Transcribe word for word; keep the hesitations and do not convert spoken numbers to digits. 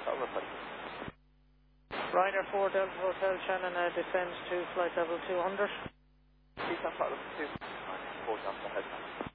Over, buddy. Ryanair four Delta Hotel Shannon uh, descends to flight level two hundred. Please, I'm part of the two. Four down the head.